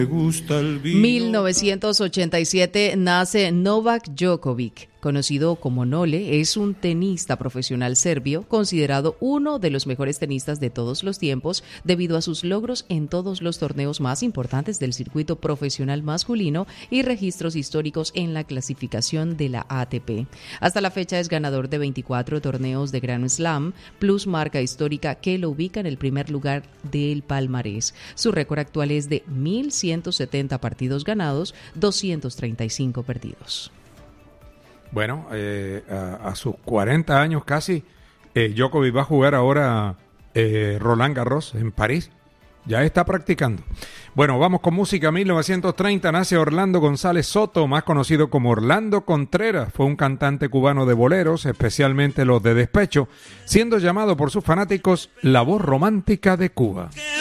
1987 nace Novak Djokovic, conocido como Nole. Es un tenista profesional serbio, considerado uno de los mejores tenistas de todos los tiempos debido a sus logros en todos los torneos más importantes del circuito profesional masculino y registros históricos en la clasificación de la ATP. Hasta la fecha es ganador de 24 torneos de Grand Slam, plus marca histórica que lo ubica en el primer lugar del palmarés. Su récord actual es de 1.170 partidos ganados, 235 perdidos. Bueno, a sus 40 años casi, Djokovic va a jugar ahora Roland Garros en París. Ya está practicando. Bueno, vamos con música. 1930 nace Orlando González Soto, más conocido como Orlando Contreras. Fue un cantante cubano de boleros, especialmente los de despecho, siendo llamado por sus fanáticos la voz romántica de Cuba.